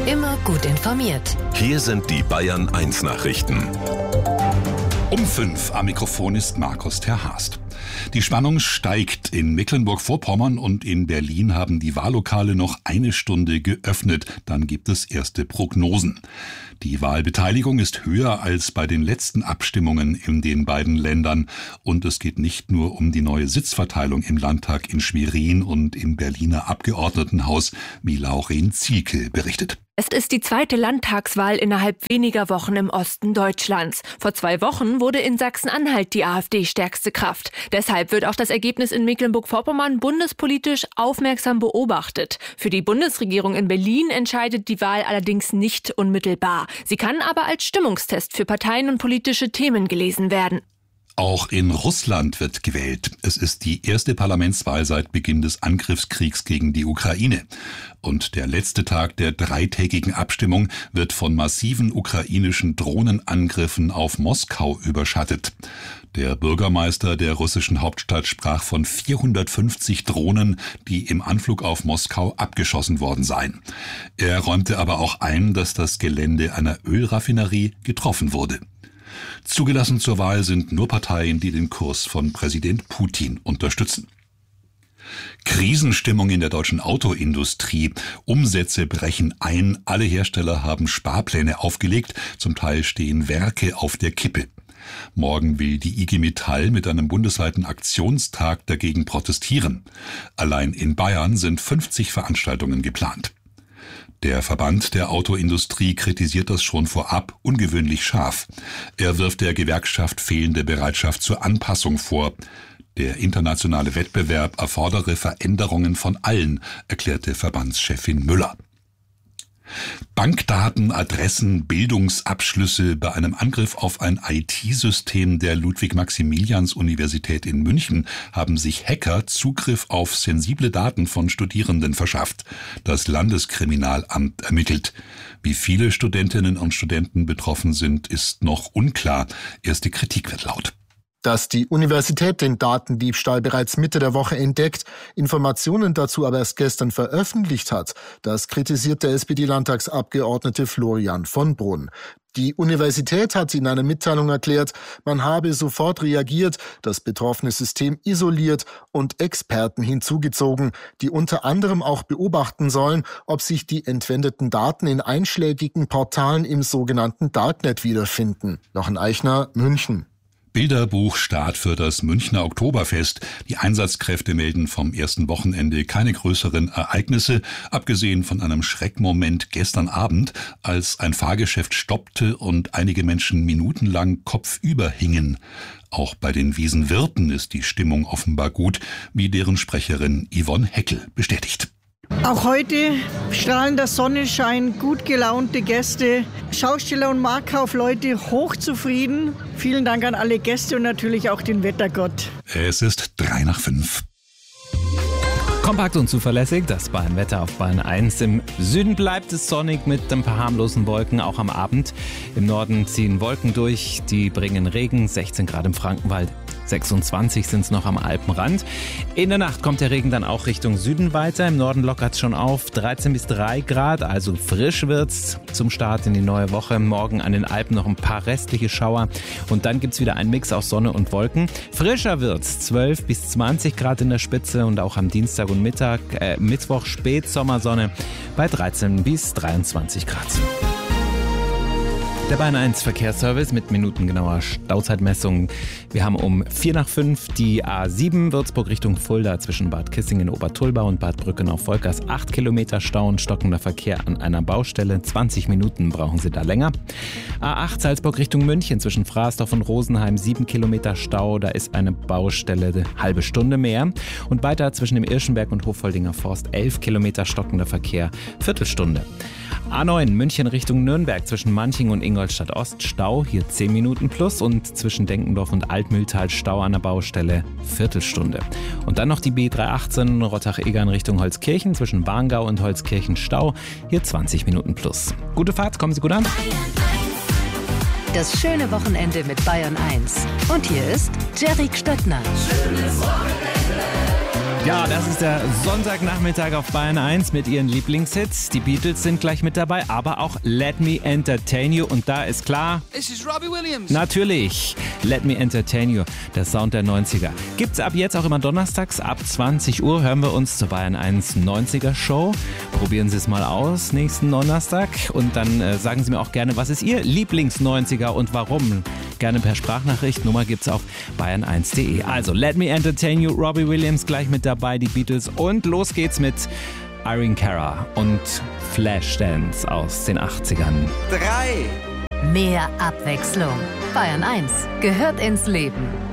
Immer gut informiert. Hier sind die Bayern 1 Nachrichten. Um 5 am Mikrofon ist Markus Terhast. Die Spannung steigt. In Mecklenburg-Vorpommern und in Berlin haben die Wahllokale noch eine Stunde geöffnet. Dann gibt es erste Prognosen. Die Wahlbeteiligung ist höher als bei den letzten Abstimmungen in den beiden Ländern. Und es geht nicht nur um die neue Sitzverteilung im Landtag in Schwerin und im Berliner Abgeordnetenhaus, wie Lauren Zielke berichtet. Es ist die zweite Landtagswahl innerhalb weniger Wochen im Osten Deutschlands. Vor 2 Wochen wurde in Sachsen-Anhalt die AfD stärkste Kraft. Deshalb wird auch das Ergebnis in Mecklenburg-Vorpommern bundespolitisch aufmerksam beobachtet. Für die Bundesregierung in Berlin entscheidet die Wahl allerdings nicht unmittelbar. Sie kann aber als Stimmungstest für Parteien und politische Themen gelesen werden. Auch in Russland wird gewählt. Es ist die erste Parlamentswahl seit Beginn des Angriffskriegs gegen die Ukraine. Und der letzte Tag der 3-tägigen Abstimmung wird von massiven ukrainischen Drohnenangriffen auf Moskau überschattet. Der Bürgermeister der russischen Hauptstadt sprach von 450 Drohnen, die im Anflug auf Moskau abgeschossen worden seien. Er räumte aber auch ein, dass das Gelände einer Ölraffinerie getroffen wurde. Zugelassen zur Wahl sind nur Parteien, die den Kurs von Präsident Putin unterstützen. Krisenstimmung in der deutschen Autoindustrie. Umsätze brechen ein. Alle Hersteller haben Sparpläne aufgelegt. Zum Teil stehen Werke auf der Kippe. Morgen will die IG Metall mit einem bundesweiten Aktionstag dagegen protestieren. Allein in Bayern sind 50 Veranstaltungen geplant. Der Verband der Autoindustrie kritisiert das schon vorab ungewöhnlich scharf. Er wirft der Gewerkschaft fehlende Bereitschaft zur Anpassung vor. Der internationale Wettbewerb erfordere Veränderungen von allen, erklärte Verbandschefin Müller. Bankdaten, Adressen, Bildungsabschlüsse. Bei einem Angriff auf ein IT-System der Ludwig-Maximilians-Universität in München haben sich Hacker Zugriff auf sensible Daten von Studierenden verschafft. Das Landeskriminalamt ermittelt. Wie viele Studentinnen und Studenten betroffen sind, ist noch unklar. Erste Kritik wird laut. Dass die Universität den Datendiebstahl bereits Mitte der Woche entdeckt, Informationen dazu aber erst gestern veröffentlicht hat, das kritisiert der SPD-Landtagsabgeordnete Florian von Brunn. Die Universität hat in einer Mitteilung erklärt, man habe sofort reagiert, das betroffene System isoliert und Experten hinzugezogen, die unter anderem auch beobachten sollen, ob sich die entwendeten Daten in einschlägigen Portalen im sogenannten Darknet wiederfinden. Jochen Eichner, München. Bilderbuchstart für das Münchner Oktoberfest. Die Einsatzkräfte melden vom ersten Wochenende keine größeren Ereignisse, abgesehen von einem Schreckmoment gestern Abend, als ein Fahrgeschäft stoppte und einige Menschen minutenlang kopfüber hingen. Auch bei den Wiesenwirten ist die Stimmung offenbar gut, wie deren Sprecherin Yvonne Heckel bestätigt. Auch heute strahlender Sonnenschein, gut gelaunte Gäste, Schausteller und Marktkaufleute hochzufrieden. Vielen Dank an alle Gäste und natürlich auch den Wettergott. Es ist 3:05. Kompakt und zuverlässig, das Bayern-Wetter auf Bayern 1. Im Süden bleibt es sonnig mit ein paar harmlosen Wolken, auch am Abend. Im Norden ziehen Wolken durch, die bringen Regen, 16 Grad im Frankenwald, 26 sind es noch am Alpenrand. In der Nacht kommt der Regen dann auch Richtung Süden weiter. Im Norden lockert es schon auf, 13 bis 3 Grad, also frisch wird's zum Start in die neue Woche. Morgen an den Alpen noch ein paar restliche Schauer und dann gibt's wieder einen Mix aus Sonne und Wolken. Frischer wird's, 12 bis 20 Grad in der Spitze und auch am Dienstag und Mittwoch Spätsommersonne bei 13 bis 23 Grad. Der Bayern 1 Verkehrsservice mit minutengenauer Stauzeitmessung. Wir haben um 4:05 die A7 Würzburg Richtung Fulda zwischen Bad Kissingen, Obertulbau und Bad Brückenau-Volkers. 8 Kilometer Stau und stockender Verkehr an einer Baustelle. 20 Minuten brauchen Sie da länger. A8 Salzburg Richtung München zwischen Frasdorf und Rosenheim. 7 Kilometer Stau, da ist eine Baustelle, eine halbe Stunde mehr. Und weiter zwischen dem Irschenberg und Hoffoldinger Forst. 11 Kilometer stockender Verkehr, Viertelstunde. A9 München Richtung Nürnberg zwischen Manching und Ingolstadt Ost Stau, hier 10 Minuten plus und zwischen Denkendorf und Altmühltal Stau an der Baustelle, Viertelstunde. Und dann noch die B318 Rottach-Egern Richtung Holzkirchen zwischen Warngau und Holzkirchen Stau, hier 20 Minuten plus. Gute Fahrt, kommen Sie gut an. Das schöne Wochenende mit Bayern 1. Und hier ist Jerry Stöttner. Schönes Wochenende. Ja, das ist der Sonntagnachmittag auf Bayern 1 mit ihren Lieblingshits. Die Beatles sind gleich mit dabei, aber auch Let Me Entertain You. Und da ist klar... Es ist Robbie Williams. Natürlich. Let Me Entertain You, der Sound der 90er. Gibt's ab jetzt auch immer donnerstags ab 20 Uhr. Hören wir uns zur Bayern 1 90er Show. Probieren Sie es mal aus nächsten Donnerstag. Und dann sagen Sie mir auch gerne, was ist Ihr Lieblings-90er und warum? Gerne per Sprachnachricht. Nummer gibt's auf bayern1.de. Also Let Me Entertain You, Robbie Williams gleich mit dabei, die Beatles. Und los geht's mit Irene Cara und Flashdance aus den 80ern. 3. Mehr Abwechslung. Bayern 1 gehört ins Leben.